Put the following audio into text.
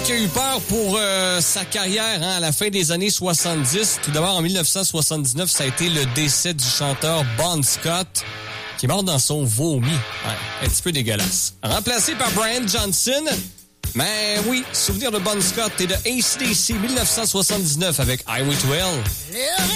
qui a eu peur pour sa carrière à la fin des années 70. Tout d'abord, en 1979, ça a été le décès du chanteur Bon Scott, qui est mort dans son vomi. Ouais, un petit peu dégueulasse. Remplacé par Brian Johnson. Mais oui, souvenir de Bon Scott et de AC/DC 1979 avec Highway to Hell.